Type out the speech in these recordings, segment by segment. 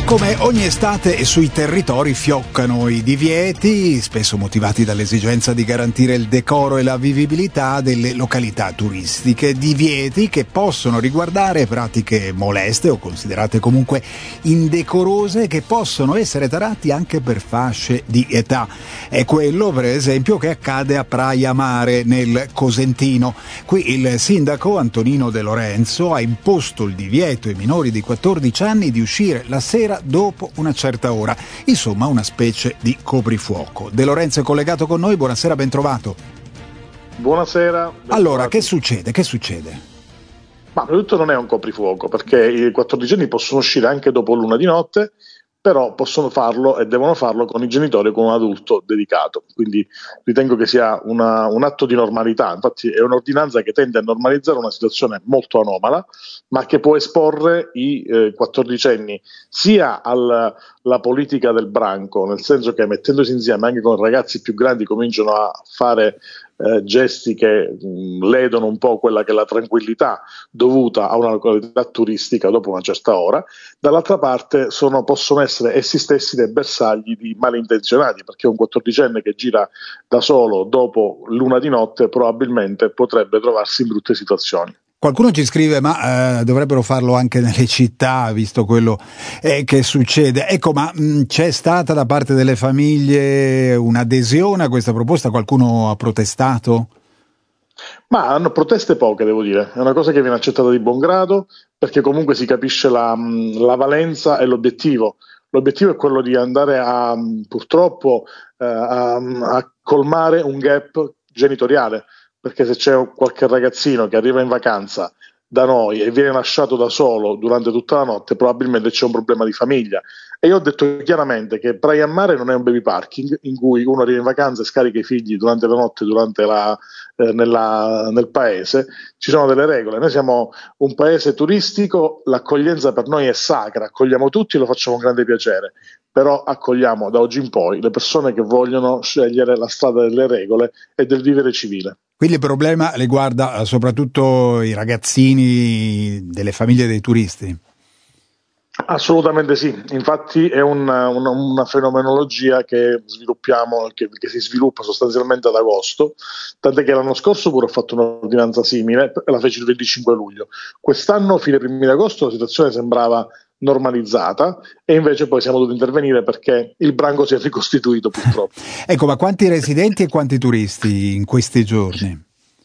Come ogni estate sui territori fioccano i divieti, spesso motivati dall'esigenza di garantire il decoro e la vivibilità delle località turistiche. Divieti che possono riguardare pratiche moleste o considerate comunque indecorose, che possono essere tarati anche per fasce di età. È quello, per esempio, che accade a Praia Mare nel Cosentino. Qui il sindaco Antonino De Lorenzo ha imposto il divieto ai minori di 14 anni di uscire la sera dopo una certa ora, insomma una specie di coprifuoco. De Lorenzo è collegato con noi, buonasera, ben trovato. Buonasera. Allora, che succede? Ma prima di tutto non è un coprifuoco, perché i 14enni possono uscire anche dopo l'una di notte, però possono farlo e devono farlo con i genitori o con un adulto dedicato, quindi ritengo che sia un atto di normalità. Infatti è un'ordinanza che tende a normalizzare una situazione molto anomala, ma che può esporre i 14enni sia alla politica del branco, nel senso che mettendosi insieme anche con ragazzi più grandi cominciano a fare gesti che ledono un po' quella che è la tranquillità dovuta a una località turistica dopo una certa ora. Dall'altra parte possono essere essi stessi dei bersagli di malintenzionati, perché un 14enne che gira da solo dopo l'una di notte probabilmente potrebbe trovarsi in brutte situazioni. Qualcuno ci scrive, ma dovrebbero farlo anche nelle città, visto quello che succede. Ecco, ma c'è stata da parte delle famiglie un'adesione a questa proposta? Qualcuno ha protestato? Ma hanno proteste poche, devo dire. È una cosa che viene accettata di buon grado, perché comunque si capisce la valenza e l'obiettivo. L'obiettivo è quello di andare purtroppo a colmare un gap genitoriale, perché se c'è qualche ragazzino che arriva in vacanza da noi e viene lasciato da solo durante tutta la notte, probabilmente c'è un problema di famiglia. E io ho detto chiaramente che Praia Mare non è un baby parking in cui uno arriva in vacanza e scarica i figli durante la notte nel paese. Ci sono delle regole, noi siamo un paese turistico, l'accoglienza per noi è sacra, accogliamo tutti, lo facciamo con grande piacere, però accogliamo da oggi in poi le persone che vogliono scegliere la strada delle regole e del vivere civile. Quindi il problema riguarda soprattutto i ragazzini delle famiglie dei turisti? Assolutamente sì, infatti è una fenomenologia che sviluppiamo, che si sviluppa sostanzialmente ad agosto, tant'è che l'anno scorso pure ho fatto un'ordinanza simile, la feci il 25 luglio. Quest'anno, fine primi di agosto, la situazione sembrava normalizzata e invece poi siamo dovuti intervenire perché il branco si è ricostituito purtroppo. Ecco, ma quanti residenti e quanti turisti in questi giorni?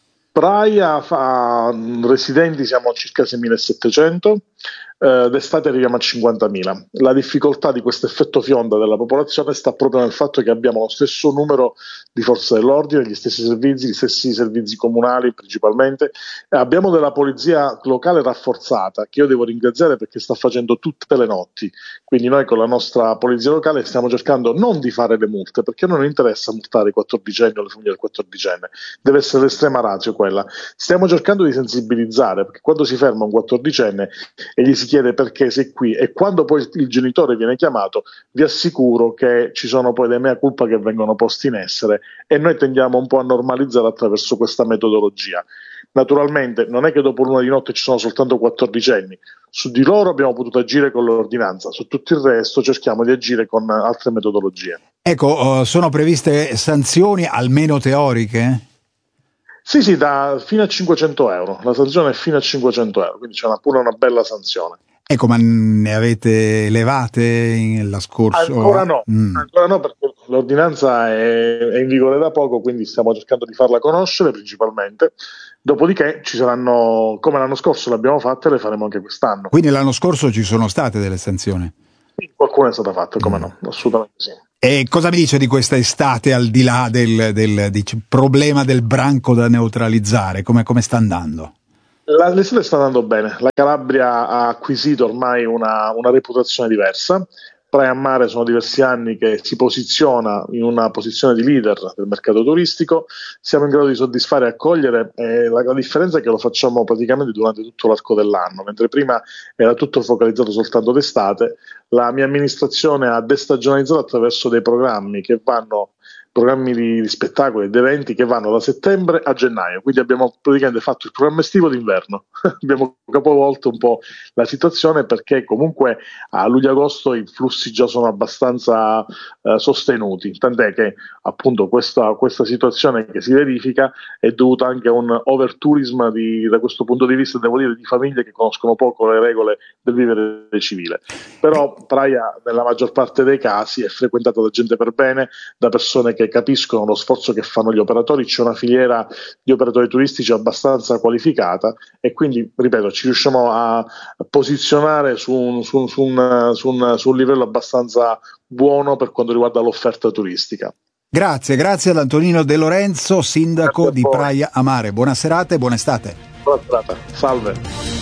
Praia residenti siamo a circa 6.700, d'estate arriviamo a 50.000. La difficoltà di questo effetto fionda della popolazione sta proprio nel fatto che abbiamo lo stesso numero di forze dell'ordine, gli stessi servizi comunali principalmente, abbiamo della polizia locale rafforzata, che io devo ringraziare perché sta facendo tutte le notti, quindi noi con la nostra polizia locale stiamo cercando non di fare le multe, perché non interessa multare i 14enni o le famiglie del 14enne, deve essere l'estrema ratio quella. Stiamo cercando di sensibilizzare, perché quando si ferma un 14enne e gli si chiede perché sei qui e quando poi il genitore viene chiamato, vi assicuro che ci sono poi dei mea culpa che vengono posti in essere e noi tendiamo un po' a normalizzare attraverso questa metodologia. Naturalmente non è che dopo l'una di notte ci sono soltanto 14enni, su di loro abbiamo potuto agire con l'ordinanza, su tutto il resto cerchiamo di agire con altre metodologie. Ecco, sono previste sanzioni almeno teoriche? Sì, fino a 500 euro, la sanzione è fino a 500 euro, quindi c'è pure una bella sanzione. Ecco, ma ne avete levate la scorsa? Ancora no, perché l'ordinanza è in vigore da poco, quindi stiamo cercando di farla conoscere principalmente, dopodiché ci saranno, come l'anno scorso le abbiamo fatte, le faremo anche quest'anno. Quindi l'anno scorso ci sono state delle sanzioni? Sì, qualcuna è stata fatta, come no, assolutamente sì. E cosa mi dice di questa estate, al di là del problema del branco da neutralizzare? Come sta andando? L'estate sta andando bene, la Calabria ha acquisito ormai una reputazione diversa. Praia Mare sono diversi anni che si posiziona in una posizione di leader del mercato turistico, siamo in grado di soddisfare e accogliere, la differenza è che lo facciamo praticamente durante tutto l'arco dell'anno, mentre prima era tutto focalizzato soltanto d'estate. La mia amministrazione ha destagionalizzato attraverso dei programmi che vanno programmi di spettacoli e di eventi che vanno da settembre a gennaio, quindi abbiamo praticamente fatto il programma estivo d'inverno. Abbiamo capovolto un po' la situazione, perché comunque a luglio-agosto i flussi già sono abbastanza sostenuti, tant'è che appunto questa situazione che si verifica è dovuta anche a un overtourism da questo punto di vista, devo dire, di famiglie che conoscono poco le regole del vivere civile. Però Praia nella maggior parte dei casi è frequentata da gente per bene, da persone che capiscono lo sforzo che fanno gli operatori. C'è una filiera di operatori turistici abbastanza qualificata, e quindi, ripeto, ci riusciamo a posizionare su un livello abbastanza buono per quanto riguarda l'offerta turistica. Grazie ad Antonino De Lorenzo, sindaco di Praia a Mare. Buona serata e buona estate. Buona serata, salve.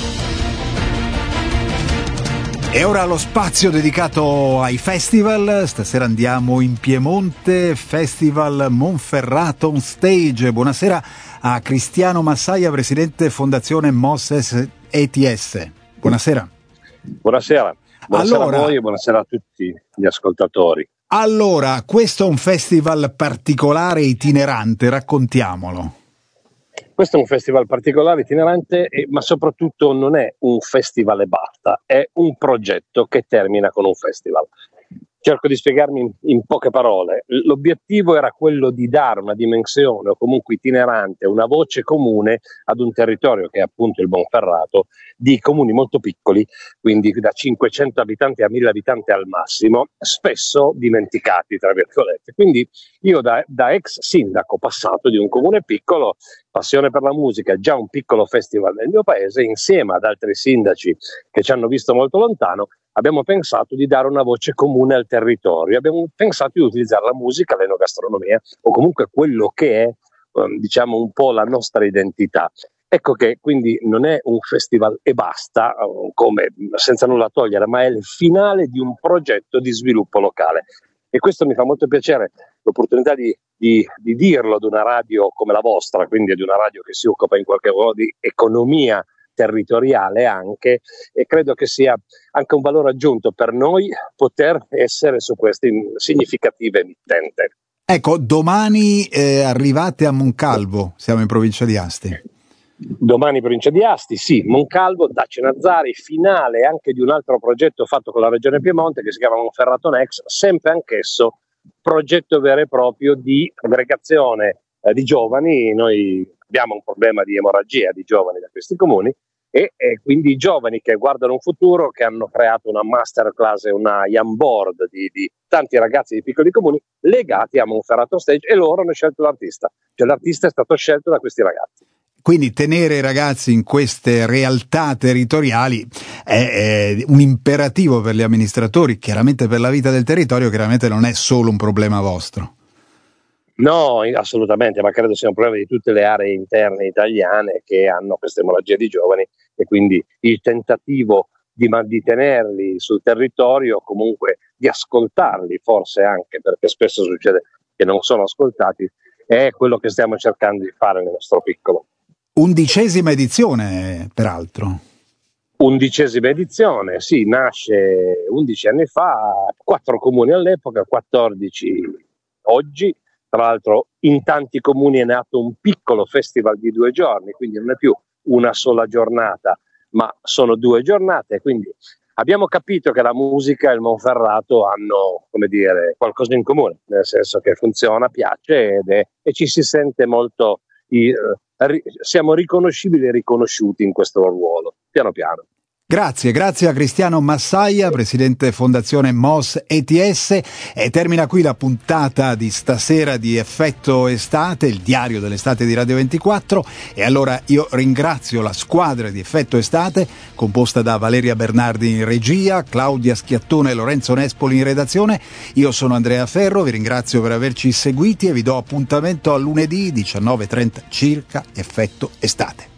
E ora lo spazio dedicato ai festival. Stasera andiamo in Piemonte, Festival Monferrato on Stage. Buonasera a Cristiano Massaia, presidente Fondazione Moses ETS. Buonasera. Buonasera a voi e buonasera a tutti gli ascoltatori. Allora, questo è un festival particolare, itinerante, raccontiamolo. Questo è un festival particolare, itinerante, ma soprattutto non è un festival e basta, è un progetto che termina con un festival. Cerco di spiegarmi in poche parole. L'obiettivo era quello di dare una dimensione, o comunque itinerante, una voce comune ad un territorio che è appunto il Monferrato, di comuni molto piccoli, quindi da 500 abitanti a 1000 abitanti al massimo, spesso dimenticati, tra virgolette. Quindi io da ex sindaco passato di un comune piccolo, passione per la musica, già un piccolo festival nel mio paese, insieme ad altri sindaci che ci hanno visto molto lontano, abbiamo pensato di dare una voce comune al territorio. Abbiamo pensato di utilizzare la musica, l'enogastronomia, o comunque quello che è, diciamo, un po' la nostra identità. Ecco che quindi non è un festival e basta, come senza nulla togliere, ma è il finale di un progetto di sviluppo locale. E questo mi fa molto piacere, l'opportunità di dirlo ad una radio come la vostra, quindi ad una radio che si occupa in qualche modo di economia territoriale anche, e credo che sia anche un valore aggiunto per noi poter essere su queste significative emittente. Ecco, domani arrivate a Moncalvo, siamo in provincia di Asti. Domani provincia di Asti, sì, Moncalvo, da Cenazzari, finale anche di un altro progetto fatto con la Regione Piemonte che si chiama Monferrato Next, sempre anch'esso progetto vero e proprio di aggregazione di giovani. Noi abbiamo un problema di emorragia di giovani da questi comuni, e quindi i giovani che guardano un futuro, che hanno creato una masterclass e una young board di tanti ragazzi di piccoli comuni legati a Monferrato Stage, e loro hanno scelto l'artista, cioè l'artista è stato scelto da questi ragazzi. Quindi tenere i ragazzi in queste realtà territoriali è un imperativo per gli amministratori, chiaramente per la vita del territorio, chiaramente non è solo un problema vostro. No, assolutamente, ma credo sia un problema di tutte le aree interne italiane che hanno questa emorragia di giovani, e quindi il tentativo di tenerli sul territorio, comunque di ascoltarli, forse anche perché spesso succede che non sono ascoltati, è quello che stiamo cercando di fare nel nostro piccolo. 11ª edizione, peraltro. 11ª edizione, sì, nasce 11 anni fa, 4 comuni all'epoca, 14 oggi. Tra l'altro in tanti comuni è nato un piccolo festival di 2 giorni, quindi non è più una sola giornata, ma sono 2 giornate. Quindi abbiamo capito che la musica e il Monferrato hanno, come dire, qualcosa in comune, nel senso che funziona, piace e ci si sente molto, siamo riconoscibili e riconosciuti in questo ruolo, piano piano. Grazie a Cristiano Massaia, presidente Fondazione MOS ETS, e termina qui la puntata di stasera di Effetto Estate, il diario dell'estate di Radio 24, e allora io ringrazio la squadra di Effetto Estate, composta da Valeria Bernardi in regia, Claudia Schiattone e Lorenzo Nespoli in redazione. Io sono Andrea Ferro, vi ringrazio per averci seguiti e vi do appuntamento a lunedì 19:30 circa. Effetto Estate.